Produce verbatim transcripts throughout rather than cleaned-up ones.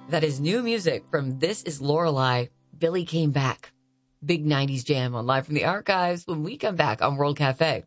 That is new music from This Is Lorelei. Billy Came Back. Big nineties jam on Live from the Archives when we come back on World Cafe.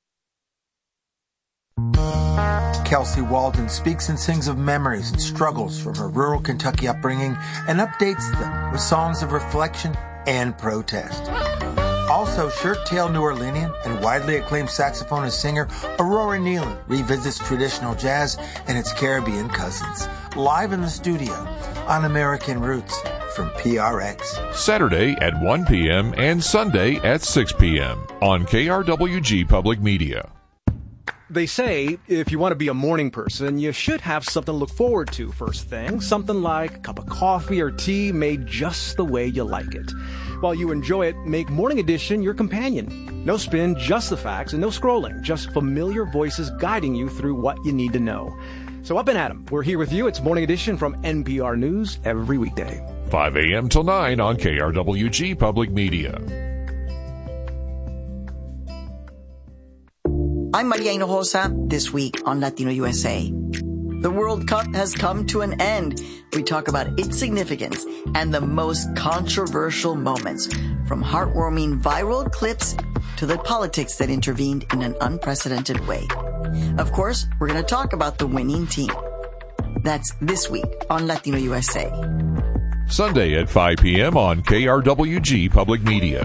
Kelsey Walden speaks and sings of memories and struggles from her rural Kentucky upbringing and updates them with songs of reflection and protest. Also, shirt-tail New Orleanian and widely acclaimed saxophonist singer Aurora Nealon revisits traditional jazz and its Caribbean cousins, live in the studio on American Roots from P R X. Saturday at one p.m. and Sunday at six p.m. on K R W G Public Media. They say if you want to be a morning person, you should have something to look forward to first thing. Something like a cup of coffee or tea made just the way you like it. While you enjoy it, make Morning Edition your companion. No spin, just the facts, and no scrolling. Just familiar voices guiding you through what you need to know. So up and at 'em. We're here with you. It's Morning Edition from N P R News every weekday. five a.m. till nine on K R W G Public Media. I'm Maria Hinojosa, this week on Latino U S A. The World Cup has come to an end. We talk about its significance and the most controversial moments, from heartwarming viral clips to the politics that intervened in an unprecedented way. Of course, we're going to talk about the winning team. That's this week on Latino U S A. Sunday at five p.m. on K R W G Public Media.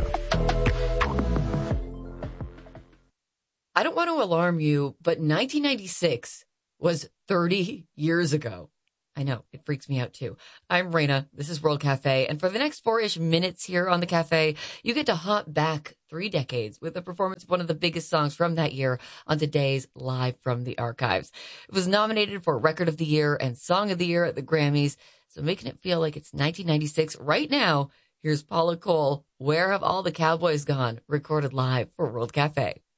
I don't want to alarm you, but nineteen ninety-six was thirty years ago. I know, it freaks me out too. I'm Raina. This is World Cafe. And for the next four-ish minutes here on the cafe, you get to hop back three decades with a performance of one of the biggest songs from that year on today's Live from the Archives. It was nominated for Record of the Year and Song of the Year at the Grammys. So making it feel like it's nineteen ninety-six right now, here's Paula Cole, Where Have All the Cowboys Gone? Recorded live for World Cafe.